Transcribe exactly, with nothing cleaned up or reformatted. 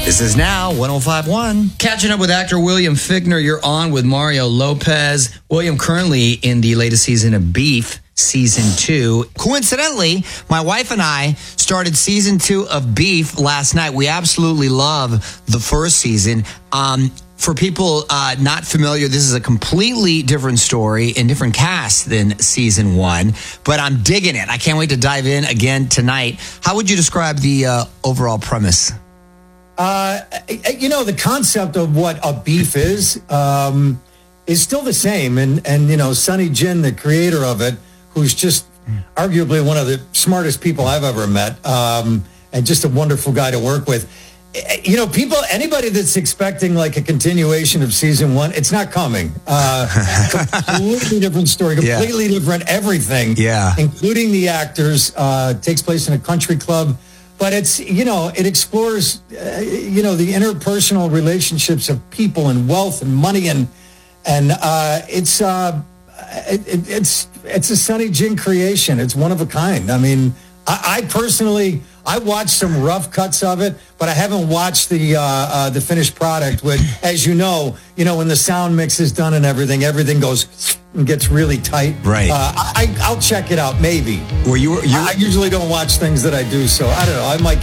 This is now one oh five point one. Catching up with actor William Fichtner. You're on with Mario Lopez. William, currently in the latest season of Beef, season two. Coincidentally, my wife and I started season two of Beef last night. We absolutely love the first season. Um, for people uh, not familiar, this is a completely different story and different cast than season one, but I'm digging it. I can't wait to dive in again tonight. How would you describe the uh, overall premise? Uh, you know, the concept of what a beef is um, is still the same. And, and, you know, Sonny Jin, the creator of it, who's just arguably one of the smartest people I've ever met, um, and just a wonderful guy to work with. You know, people, anybody that's expecting like a continuation of season one, it's not coming. Uh, completely different story, completely yeah. different everything, yeah. including the actors. Uh, takes place in a country club. But it's, you know, it explores, uh, you know, the interpersonal relationships of people and wealth and money. And and uh, it's uh, it, it's it's a Sonny Jin creation. It's one of a kind. I mean, I, I personally, I watched some rough cuts of it, but I haven't watched the uh, uh, the finished product. Which, as you know, you know, when the sound mix is done and everything, everything goes and gets really tight. Right. Uh, I, I'll check it out, maybe. Were you? you I usually don't watch things that I do, so I don't know. I might